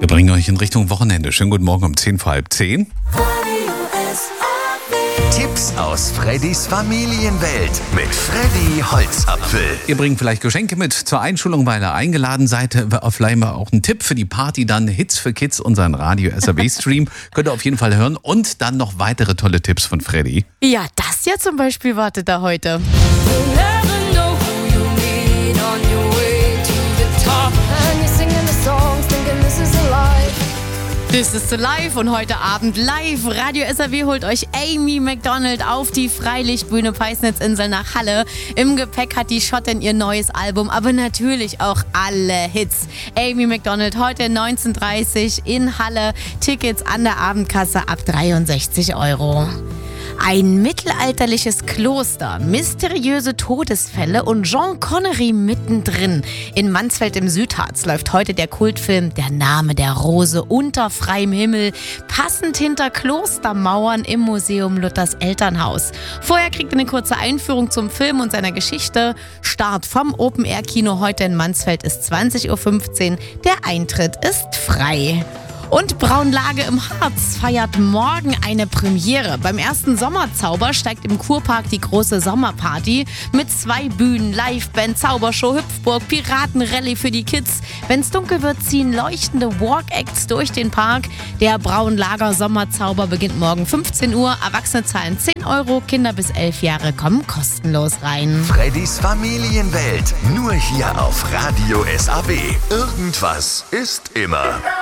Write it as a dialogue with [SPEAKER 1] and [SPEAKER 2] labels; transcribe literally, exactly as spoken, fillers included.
[SPEAKER 1] bringen euch in Richtung Wochenende. Schönen guten Morgen um zehn vor halb zehn.
[SPEAKER 2] Tipps aus Freddys Familienwelt mit Freddy Holzapfel.
[SPEAKER 1] Ihr bringt vielleicht Geschenke mit zur Einschulung, weil ihr eingeladen seid. Vielleicht mal auch einen Tipp für die Party, dann Hits für Kids, unseren Radio-S R B-Stream. Könnt ihr auf jeden Fall hören. Und dann noch weitere tolle Tipps von Freddy.
[SPEAKER 3] Ja, das ja zum Beispiel wartet da heute. This is Alive und heute Abend live. Radio S R W holt euch Amy Macdonald auf die Freilichtbühne Peisnitzinsel nach Halle. Im Gepäck hat die Schottin ihr neues Album, aber natürlich auch alle Hits. Amy Macdonald heute neunzehn Uhr dreißig in Halle. Tickets an der Abendkasse ab dreiundsechzig Euro. Ein mittelalterliches Kloster, mysteriöse Todesfälle und Jean Connery mittendrin. In Mansfeld im Südharz läuft heute der Kultfilm Der Name der Rose unter freiem Himmel, passend hinter Klostermauern im Museum Luthers Elternhaus. Vorher kriegt ihr eine kurze Einführung zum Film und seiner Geschichte. Start vom Open-Air-Kino heute in Mansfeld ist zwanzig Uhr fünfzehn. Der Eintritt ist frei. Und Braunlage im Harz feiert morgen eine Premiere. Beim ersten Sommerzauber steigt im Kurpark die große Sommerparty mit zwei Bühnen, Liveband, Zaubershow, Hüpfburg, Piratenrallye für die Kids. Wenn's dunkel wird, ziehen leuchtende Walk-Acts durch den Park. Der Braunlager Sommerzauber beginnt morgen fünfzehn Uhr. Erwachsene zahlen zehn Euro, Kinder bis elf Jahre kommen kostenlos rein.
[SPEAKER 2] Freddys Familienwelt, nur hier auf Radio S A B. Irgendwas ist immer.